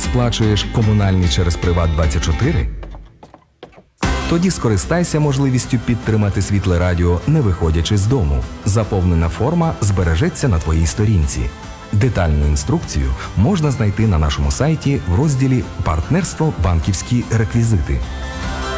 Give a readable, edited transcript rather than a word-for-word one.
сплачуєш комунальні через Приват24? Тоді скористайся можливістю підтримати Світле Радіо, не виходячи з дому. Заповнена форма збережеться на твоїй сторінці. Детальну інструкцію можна знайти на нашому сайті в розділі «Партнерство. Банківські реквізити».